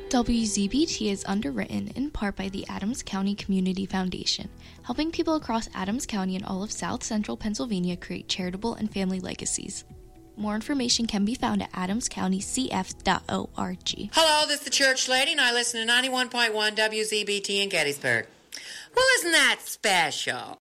WZBT is underwritten in part by the Adams County Community Foundation, helping people across Adams County and all of South Central Pennsylvania create charitable and family legacies. More information can be found at adamscountycf.org. Hello, this is the Church Lady, and I listen to 91.1 WZBT in Gettysburg. Well, isn't that special?